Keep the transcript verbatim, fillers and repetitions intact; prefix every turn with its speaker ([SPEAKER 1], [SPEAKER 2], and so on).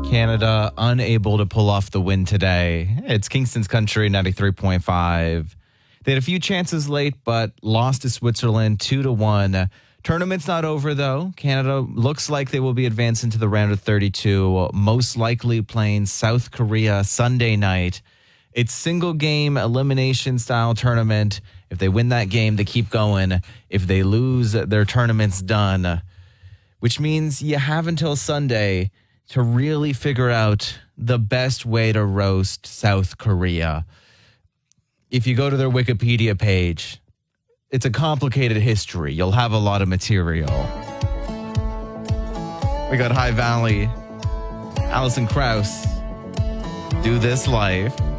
[SPEAKER 1] Canada unable to pull off the win today. It's Kingston's Country, ninety-three point five. They had a few chances late, but lost to Switzerland two to one. Tournament's not over, though. Canada looks like they will be advancing to the round of thirty-two, most likely playing South Korea Sunday night. It's single-game elimination-style tournament. If they win that game, they keep going. If they lose, their tournament's done, which means you have until Sunday to really figure out the best way to roast South Korea. If you go to their Wikipedia page, it's a complicated history. You'll have a lot of material. We got High Valley, Alison Krauss, Do This Life.